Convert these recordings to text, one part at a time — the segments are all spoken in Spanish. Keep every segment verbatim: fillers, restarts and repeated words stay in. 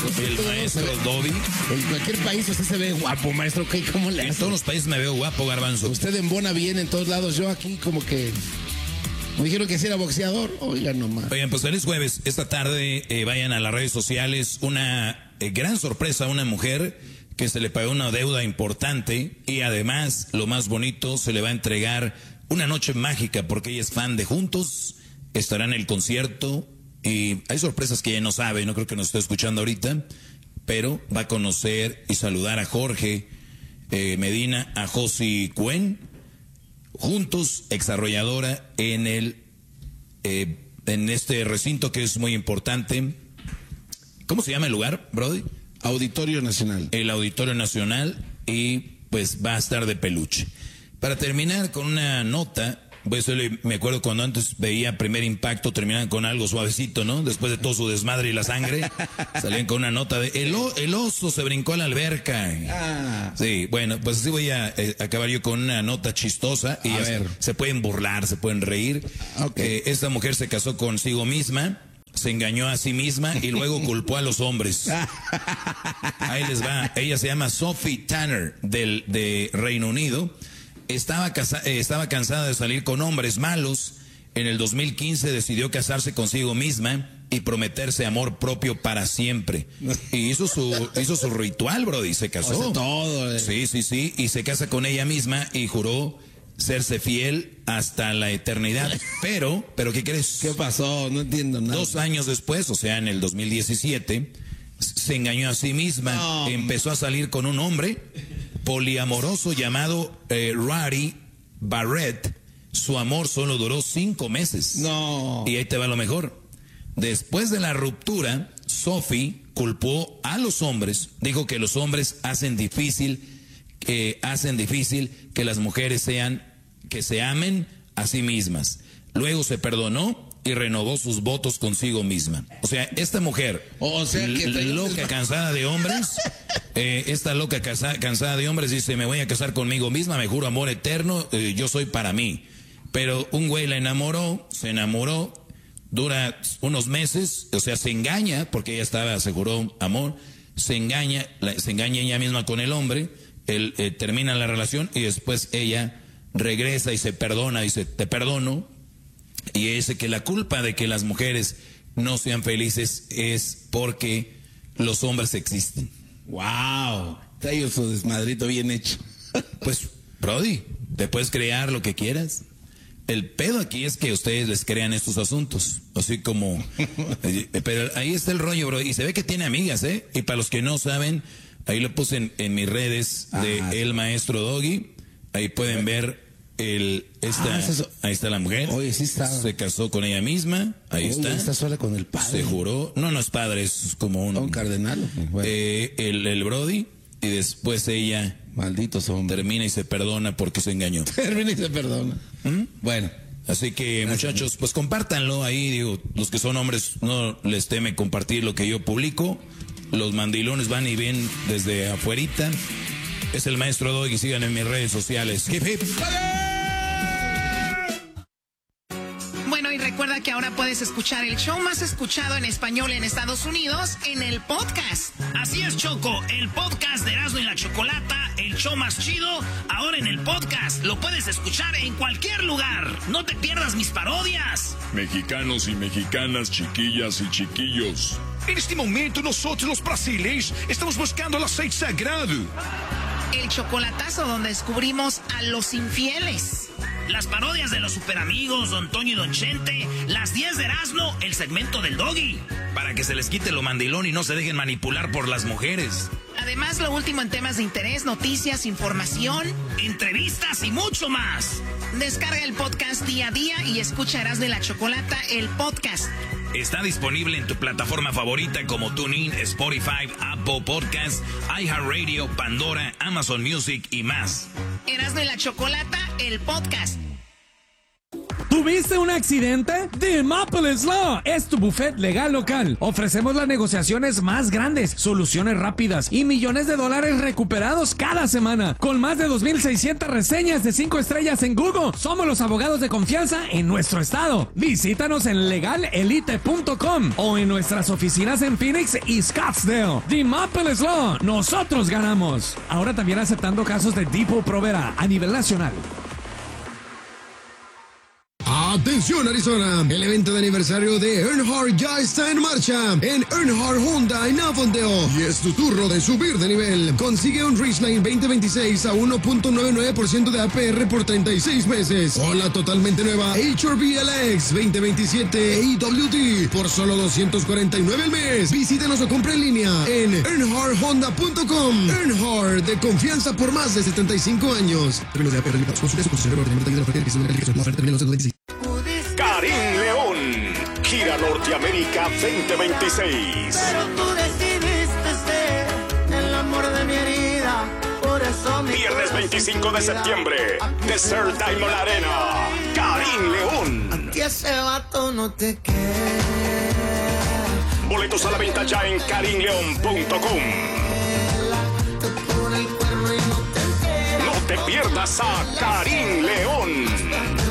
maestro. El maestro Doggy. En cualquier país usted se ve guapo, maestro. ¿Qué? ¿Cómo le hace? En todos los países me veo guapo, Garbanzo. Usted embona bien en todos lados. Yo aquí como que... Me dijeron que si era boxeador. Oigan nomás. Oigan, pues feliz jueves. Esta tarde eh, vayan a las redes sociales. Una eh, gran sorpresa a una mujer que se le pagó una deuda importante. Y además, lo más bonito, se le va a entregar una noche mágica porque ella es fan de Juntos. Estará en el concierto. Y hay sorpresas que ella no sabe. No creo que nos esté escuchando ahorita. Pero va a conocer y saludar a Jorge eh, Medina, a Josi Cuen. Juntos, exarrolladora en el eh, en este recinto que es muy importante. ¿Cómo se llama el lugar, Brody? Auditorio Nacional. El Auditorio Nacional, y pues va a estar de peluche. Para terminar con una nota, pues me acuerdo cuando antes veía Primer Impacto, terminaban con algo suavecito, ¿no? Después de todo su desmadre y la sangre, salían con una nota de el, o, el oso se brincó a la alberca. Ah. Sí, bueno, pues así voy a eh, acabar yo con una nota chistosa. Y a se, ver. se pueden burlar, se pueden reír. Okay. Eh, esta mujer se casó consigo misma, se engañó a sí misma y luego culpó a los hombres. Ahí les va. Ella se llama Sophie Tanner, del, de Reino Unido. Estaba, casa, eh, estaba cansada de salir con hombres malos. En el dos mil quince decidió casarse consigo misma y prometerse amor propio para siempre. Y hizo su, hizo su ritual, Brody, se casó. O sea, todo. Eh. Sí, sí, sí, y se casa con ella misma y juró serse fiel hasta la eternidad. Pero, pero ¿qué crees? ¿Qué pasó? No entiendo nada. Dos años después, o sea, en el dos mil diecisiete, se engañó a sí misma, no. Empezó a salir con un hombre poliamoroso llamado eh, Rari Barrett. Su amor solo duró cinco meses. No. Y ahí te va lo mejor. Después de la ruptura, Sophie culpó a los hombres, dijo que los hombres hacen difícil, eh, hacen difícil que las mujeres sean, que se amen a sí mismas. Luego se perdonó y renovó sus votos consigo misma. O sea, esta mujer, o sea, que loca, cansada de hombres, eh, esta loca casa, cansada de hombres dice, me voy a casar conmigo misma, me juro amor eterno, eh, yo soy para mí. Pero un güey la enamoró, se enamoró, dura unos meses, o sea, se engaña, porque ella estaba, aseguró amor, se engaña, la, se engaña ella misma con el hombre, él eh, termina la relación y después ella regresa y se perdona, dice, te perdono. Y dice que la culpa de que las mujeres no sean felices es porque los hombres existen. ¡Wow! Trae su desmadrito bien hecho. Pues, Brody, te puedes crear lo que quieras. El pedo aquí es que ustedes les crean estos asuntos. Así como... Pero ahí está el rollo, bro. Y se ve que tiene amigas, ¿eh? Y para los que no saben, ahí lo puse en, en mis redes de ah, El Maestro Doggy. Ahí pueden ver... El, esta, ah, es ahí está la mujer. Oye, sí está. Se casó con ella misma. Ahí Oye, está. Está sola con el padre. Se juró. No, no es padre, es como un. Un cardenal. Bueno. Eh, el, el Brody. Y después ella. Malditos hombres. Termina y se perdona porque se engañó. Termina y se perdona. ¿Mm? Bueno. Así que, gracias, muchachos, pues compártanlo ahí. Digo, los que son hombres no les teme compartir lo que yo publico. Los mandilones van y ven desde afuerita. Es el Maestro Doggy. Sigan en mis redes sociales. Hip, hip. Bueno, y recuerda que ahora puedes escuchar el show más escuchado en español en Estados Unidos en el podcast. Así es, Choco, el podcast de Erasmo y la Chocolata, el show más chido, ahora en el podcast. Lo puedes escuchar en cualquier lugar. No te pierdas mis parodias. Mexicanos y mexicanas, chiquillas y chiquillos. En este momento nosotros los brasileños estamos buscando el aceite sagrado. El chocolatazo donde descubrimos a los infieles. Las parodias de los superamigos, Don Toño y Don Chente. Las diez de Erasmo, el segmento del Doggy. Para que se les quite lo mandilón y no se dejen manipular por las mujeres. Además, lo último en temas de interés, noticias, información, entrevistas y mucho más. Descarga el podcast día a día y escucha Erasmo y la Chocolata, el podcast. Está disponible en tu plataforma favorita como TuneIn, Spotify, Apple Podcasts, iHeartRadio, Pandora, Amazon Music y más. Erasmo y la Chocolata, el podcast. ¿Tuviste un accidente? Demopolis Law es tu bufete legal local. Ofrecemos las negociaciones más grandes, soluciones rápidas y millones de dólares recuperados cada semana. Con más de dos mil seiscientas reseñas de cinco estrellas en Google, somos los abogados de confianza en nuestro estado. Visítanos en legal elite punto com o en nuestras oficinas en Phoenix y Scottsdale. Demopolis Law, nosotros ganamos. Ahora también aceptando casos de Depot Provera a nivel nacional. Atención Arizona, el evento de aniversario de Earnhardt ya está en marcha en Earnhardt Honda en Avondale y es tu turno de subir de nivel. Consigue un Ridgeline veinte veintiséis a uno punto noventa y nueve por ciento de A P R por treinta y seis meses o la totalmente nueva H R V L X veinte veintisiete A W D por solo doscientos cuarenta y nueve al mes. Visítenos o compre en línea en earnhardt honda punto com. Earnhardt, de confianza por más de setenta y cinco años. Términos de A P R limitados. Consulte su concesionario por tener detalles de la oferta y requisitos de calificación. La oferta termina en doscientos veintiséis. Karim León, Gira Norteamérica veinte veintiséis. Pero tú decidiste ser el amor de mi herida, por eso mi Viernes veinticinco de septiembre, Desert Diamond Arena, Karim León. A ti ese vato no te quiere. Boletos a la venta ya en karim león punto com. No te pierdas a Karim León.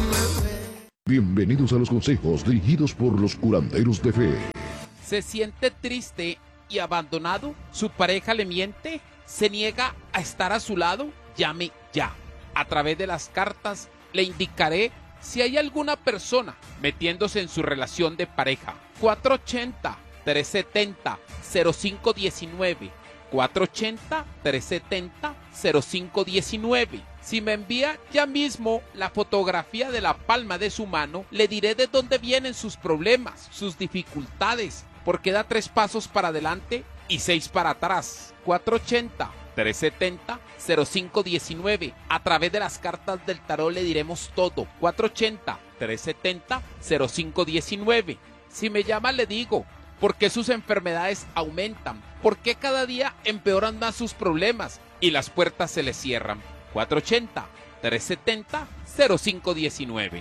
Bienvenidos a los consejos dirigidos por los curanderos de fe. ¿Se siente triste y abandonado? ¿Su pareja le miente? ¿Se niega a estar a su lado? Llame ya. A través de las cartas le indicaré si hay alguna persona metiéndose en su relación de pareja. cuatro ochenta, tres setenta, cero cinco diecinueve. cuatro ochenta, tres setenta, cero cinco diecinueve. Si me envía ya mismo la fotografía de la palma de su mano, le diré de dónde vienen sus problemas, sus dificultades, porque da tres pasos para adelante y seis para atrás. cuatro ochenta, tres setenta, cero cinco diecinueve. A través de las cartas del tarot le diremos todo. cuatro ochenta, tres setenta, cero cinco diecinueve. Si me llama le digo por qué sus enfermedades aumentan, por qué cada día empeoran más sus problemas y las puertas se le cierran. cuatro ochenta, tres setenta, cero cinco diecinueve.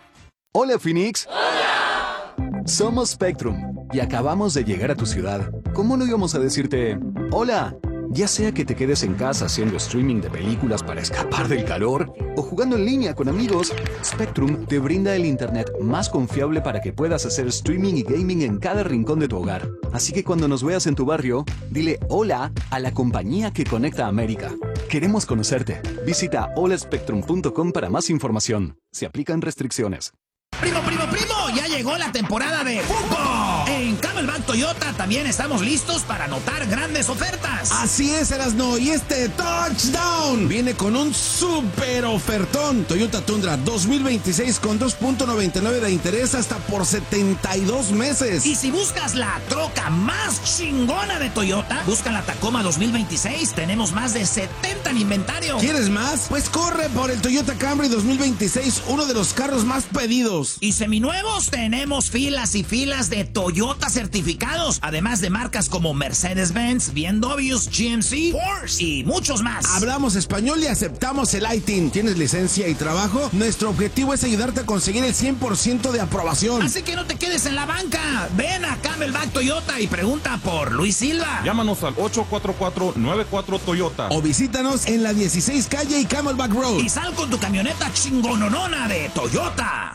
Hola Phoenix. Hola. Somos Spectrum y acabamos de llegar a tu ciudad. ¿Cómo no íbamos a decirte hola? Ya sea que te quedes en casa haciendo streaming de películas para escapar del calor o jugando en línea con amigos, Spectrum te brinda el internet más confiable para que puedas hacer streaming y gaming en cada rincón de tu hogar. Así que cuando nos veas en tu barrio, dile hola a la compañía que conecta a América. Queremos conocerte. Visita hola spectrum punto com para más información. Se aplican restricciones. Primo, primo, primo, ya llegó la temporada de fútbol. En Camelback Toyota también estamos listos para anotar grandes ofertas. Así es, Erasno, y este touchdown viene con un super ofertón. Toyota Tundra dos mil veintiséis con dos punto noventa y nueve de interés hasta por setenta y dos meses. Y si buscas la troca más chingona de Toyota, busca la Tacoma dos mil veintiséis. Tenemos más de setenta en inventario. ¿Quieres más? Pues corre por el Toyota Camry dos mil veintiséis, uno de los carros más pedidos. Y seminuevos, tenemos filas y filas de Toyota certificados, además de marcas como Mercedes-Benz, B M W, G M C, Porsche y muchos más. Hablamos español y aceptamos el I T I N. ¿Tienes licencia y trabajo? Nuestro objetivo es ayudarte a conseguir el cien por ciento de aprobación. Así que no te quedes en la banca. Ven a Camelback Toyota y pregunta por Luis Silva. Llámanos al ocho cuatro cuatro, nueve cuatro Toyota. O visítanos en la dieciséis calle y Camelback Road. Y sal con tu camioneta chingononona de Toyota.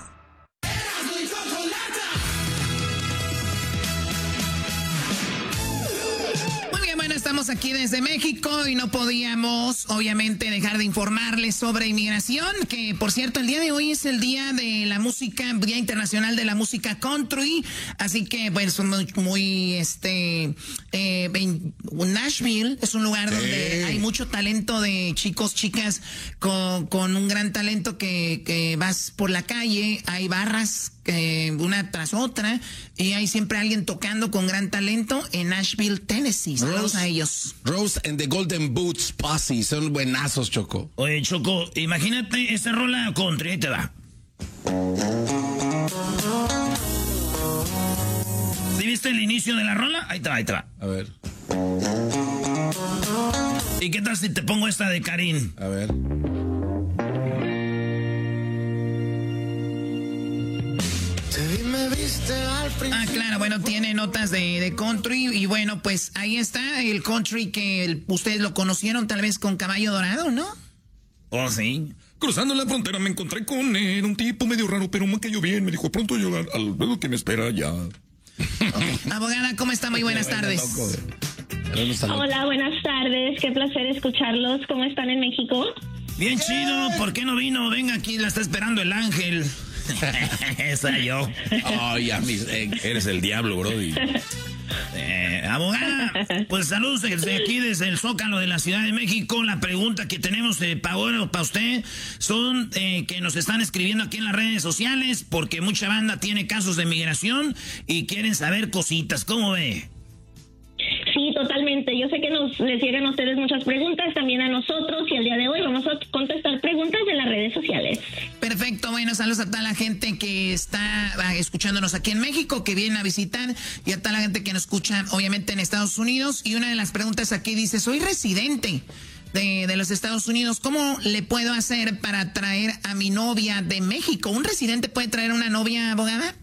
Estamos aquí desde México y no podíamos, obviamente, dejar de informarles sobre inmigración, que, por cierto, el día de hoy es el día de la música, Día Internacional de la Música Country, así que, bueno, son muy, muy este, eh, Nashville es un lugar sí. donde hay mucho talento de chicos, chicas, con, con un gran talento que, que vas por la calle, hay barras, Eh, una tras otra, y hay siempre alguien tocando con gran talento en Nashville, Tennessee. Saludos a ellos. Rose and the Golden Boots Posse, son buenazos, Choco. Oye, Choco, imagínate esta rola country, ahí te va. ¿Sí viste el inicio de la rola? Ahí te va, ahí te va. A ver. ¿Y qué tal si te pongo esta de Karim? A ver. Ah, claro, bueno, tiene notas de, de country y bueno, pues ahí está el country que el, ustedes lo conocieron tal vez con Caballo Dorado, ¿no? Oh, sí. Cruzando la frontera me encontré con él, un tipo medio raro, pero me cayó bien. Me dijo, pronto yo al, al lo que me espera ya. Okay. Abogada, ¿cómo está? Muy buenas tardes. Hola, buenas tardes. Qué placer escucharlos. ¿Cómo están en México? Bien chido. ¿Por qué no vino? Venga, aquí la está esperando el ángel. Esa yo. Ay, a mis, eh, eres el diablo, brody. Eh, abogada, pues saludos desde aquí, desde el Zócalo de la Ciudad de México. La pregunta que tenemos eh, para pa usted son eh, que nos están escribiendo aquí en las redes sociales porque mucha banda tiene casos de migración y quieren saber cositas. ¿Cómo ve? Sí, totalmente. Yo sé que nos les llegan a ustedes muchas preguntas, también a nosotros, y el día de hoy vamos a contestar preguntas de las redes sociales. Perfecto, bueno, saludos a toda la gente que está escuchándonos aquí en México, que viene a visitar, y a toda la gente que nos escucha, obviamente, en Estados Unidos. Y una de las preguntas aquí dice, soy residente de, de los Estados Unidos, ¿cómo le puedo hacer para traer a mi novia de México? ¿Un residente puede traer una novia, abogada?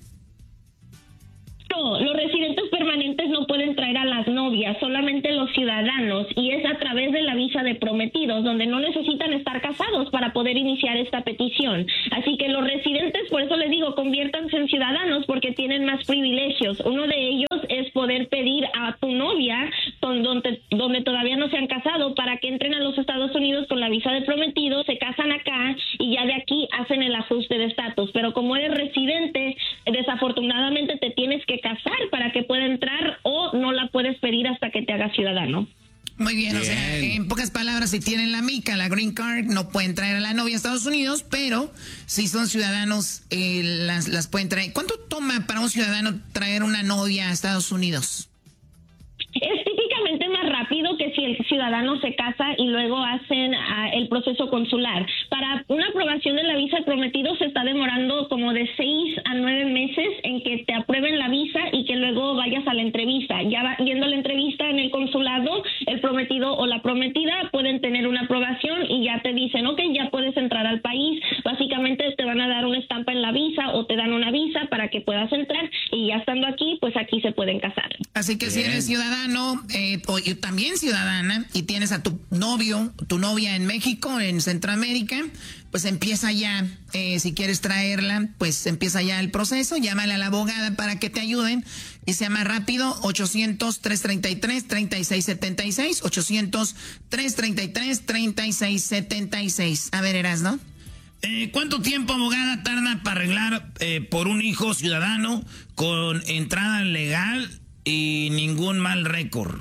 No, los residentes permanentes no pueden traer a las novias, solamente los ciudadanos, y es a través de la visa de prometidos, donde no necesitan estar casados para poder iniciar esta petición. Así que los residentes, por eso les digo, conviértanse en ciudadanos porque tienen más privilegios. Uno de ellos es poder pedir a tu novia, donde, donde todavía no se han casado, para que entren a los Estados Unidos con la visa de prometidos, se casan acá y ya de aquí hacen el ajuste de estatus. Pero como eres residente, desafortunadamente te tienes que casar para que pueda entrar, o no la puedes pedir hasta que te hagas ciudadano. Muy bien, bien, o sea, en pocas palabras, si tienen la mica, la green card, no pueden traer a la novia a Estados Unidos, pero si son ciudadanos, eh, las, las pueden traer. ¿Cuánto toma para un ciudadano traer una novia a Estados Unidos? Es típicamente más rápido que si el ciudadano se casa y luego hacen uh, el proceso consular. Para una aprobación de la visa de prometido se está demorando como de seis a nueve meses en que te aprueben la visa y que luego vayas a la entrevista. Ya va, yendo a la entrevista en el consulado, el prometido o la prometida pueden tener una aprobación y ya te dicen, ok, ya puedes entrar al país. Básicamente te van a dar una estampa en la visa o te dan una visa para que puedas entrar, y ya estando aquí, pues aquí se pueden casar. Así que si eres ciudadano eh, o también ciudadana y tienes a tu novio, tu novia en México, en Centroamérica, pues empieza ya, eh, si quieres traerla, pues empieza ya el proceso, llámale a la abogada para que te ayuden y sea más rápido. Ochocientos, trescientos treinta y tres, treinta y seis setenta y seis, ochocientos, trescientos treinta y tres, treinta y seis setenta y seis. A ver, Erasno. Eh, ¿Cuánto tiempo, abogada, tarda para arreglar eh, por un hijo ciudadano con entrada legal y ningún mal récord?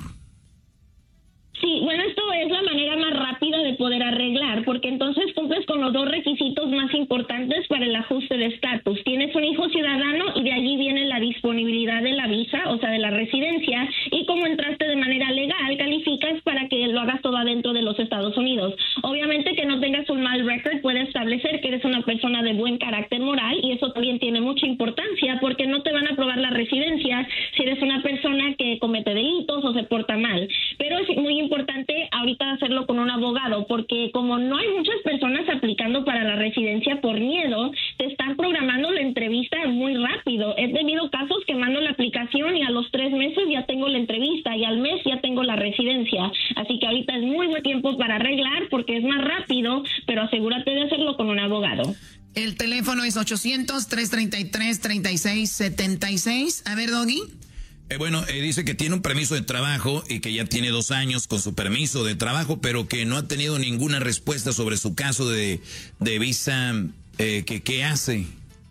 Sí, bueno, esto es la manera más rápida de poder arreglar, porque entonces cumples con los dos requisitos más importantes para el ajuste de estatus. Tienes un hijo ciudadano y de allí viene la disponibilidad de la visa, o sea, de la residencia, y como entraste de manera legal, calificas para que lo hagas todo adentro de los Estados Unidos. Obviamente que no tengas un mal récord puede establecer que eres una persona de buen carácter moral, y eso también tiene mucha importancia porque no te van a aprobar la residencia si eres una persona que comete delitos o se porta mal. Pero es muy importante importante ahorita hacerlo con un abogado, porque como no hay muchas personas aplicando para la residencia por miedo, te están programando la entrevista muy rápido. He tenido casos que mando la aplicación y a los tres meses ya tengo la entrevista y al mes ya tengo la residencia. Así que ahorita es muy buen tiempo para arreglar porque es más rápido, pero asegúrate de hacerlo con un abogado. El teléfono es ochocientos, trescientos treinta y tres, treinta y seis setenta y seis. A ver, Doggy. Eh, bueno, eh, dice que tiene un permiso de trabajo y que ya tiene dos años con su permiso de trabajo, pero que no ha tenido ninguna respuesta sobre su caso de, de visa. Eh, que, ¿Qué hace?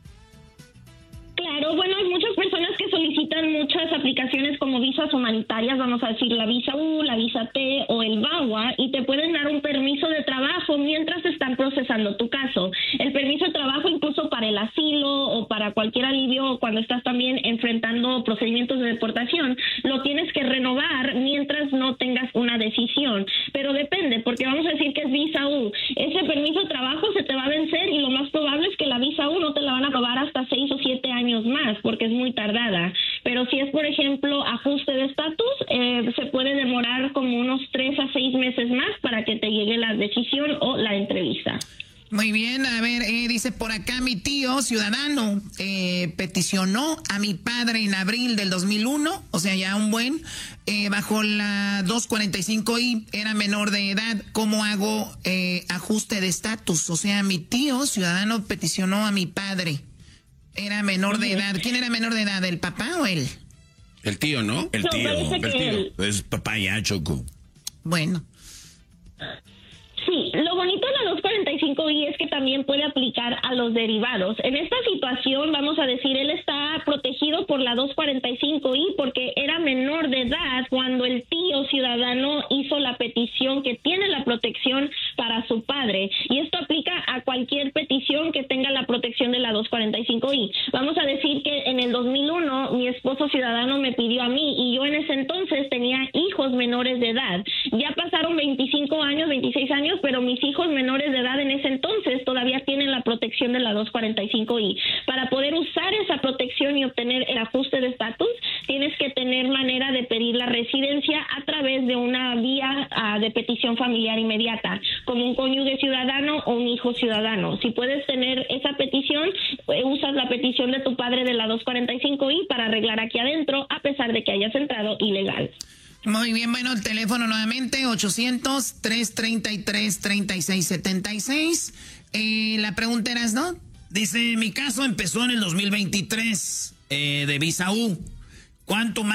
Claro, bueno, hay muchas personas que solicitan muchas aplicaciones como visas humanitarias, vamos a decir la visa U, la visa T o el V A W A, y te pueden dar un permiso de trabajo mientras están procesando tu caso. El permiso de trabajo incluso para el asilo o para cualquier alivio cuando estás también enfrentando procedimientos de deportación, lo tienes que renovar mientras no tengas una decisión. Pero depende, porque vamos a decir que es visa U. Ese permiso de trabajo se te va a vencer y lo más probable es que la visa U no te la van a aprobar hasta seis o siete años más, porque es muy tardada. Pero si es, por ejemplo, ajuste de estatus, eh, se puede demorar como unos tres a seis meses más para que te llegue la decisión o la entrevista. Muy bien, a ver, eh, dice por acá mi tío ciudadano eh, peticionó a mi padre en abril del dos mil uno, o sea, ya un buen, eh, bajo la doscientos cuarenta y cinco I, era menor de edad. ¿Cómo hago eh, ajuste de estatus? O sea, mi tío ciudadano peticionó a mi padre, era menor de edad. ¿Quién era menor de edad, el papá o él? El tío, ¿no? El No, tío, parece el que tío. él. Es papá ya, Choco. Bueno. Sí, lo bonito de la doscientos cuarenta y cinco I es que también puede aplicar a los derivados. En esta situación, vamos a decir, él está protegido por la doscientos cuarenta y cinco I porque era menor de edad cuando el tío ciudadano hizo la petición que tiene la protección para su padre. Y esto aplica a cualquier petición que tenga la protección de la doscientos cuarenta y cinco I. Vamos a decir que en el dos mil uno mi esposo ciudadano me pidió a mí y yo en ese entonces tenía hijos menores de edad. Ya pasaron veinticinco años, veintiséis años, pero mis hijos menores de edad en ese entonces todavía tienen la protección de la doscientos cuarenta y cinco I. Para poder usar esa protección y obtener el ajuste de estatus, tienes que tener manera de pedir la residencia a través de una vía uh, de petición familiar inmediata, como un cónyuge ciudadano o un hijo ciudadano. Si puedes tener esa petición, eh, usas la petición de tu padre de la doscientos cuarenta y cinco I para arreglar aquí adentro, a pesar de que hayas entrado ilegal. Muy bien, bueno, el teléfono nuevamente, ochocientos, trescientos treinta y tres, treinta y seis setenta y seis. Eh, la pregunta era, ¿no? Dice, mi caso empezó en el dos mil veintitrés, eh, de visa U. ¿Cuánto más?